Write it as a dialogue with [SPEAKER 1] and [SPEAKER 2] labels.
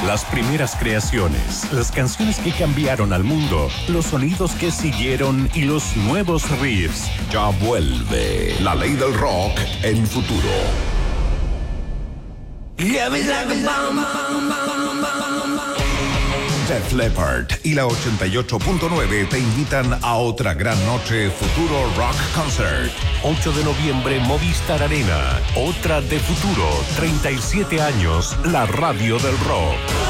[SPEAKER 1] Las primeras creaciones, las canciones que cambiaron al mundo, los sonidos que siguieron y los nuevos riffs.
[SPEAKER 2] Ya vuelve la ley del rock en Futuro. Def Leppard y la 88.9 te invitan a otra gran noche Futuro Rock Concert.
[SPEAKER 1] 8 de noviembre, Movistar Arena. Otra de Futuro. 37 años, la radio del rock.